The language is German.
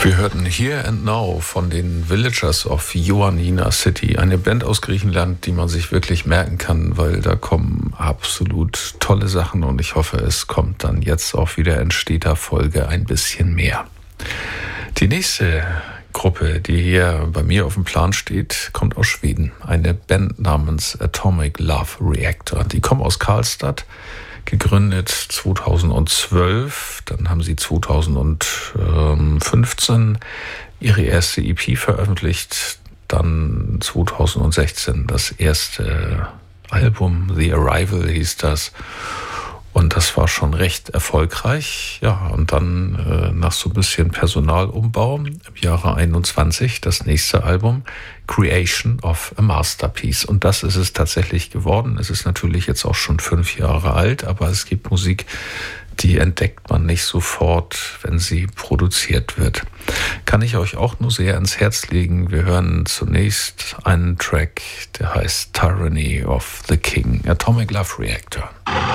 Wir hörten Here and Now von den Villagers of Ioannina City, eine Band aus Griechenland, die man sich wirklich merken kann, weil da kommen absolut tolle Sachen und ich hoffe, es kommt dann jetzt auch wieder in steter Folge ein bisschen mehr. Die nächste Gruppe, die hier bei mir auf dem Plan steht, kommt aus Schweden. Eine Band namens Atomic Love Reactor. Die kommen aus Karlstad, gegründet 2012. Dann haben sie 2015 ihre erste EP veröffentlicht. Dann 2016 das erste Album, The Arrival hieß das. Und das war schon recht erfolgreich. Ja, und dann nach so ein bisschen Personalumbau im Jahre 21 das nächste Album, Creation of a Masterpiece. Und das ist es tatsächlich geworden. Es ist natürlich jetzt auch schon 5 Jahre alt, aber es gibt Musik, die entdeckt man nicht sofort, wenn sie produziert wird. Kann ich euch auch nur sehr ans Herz legen. Wir hören zunächst einen Track, der heißt Tyranny of the King, Atomic Love Reactor.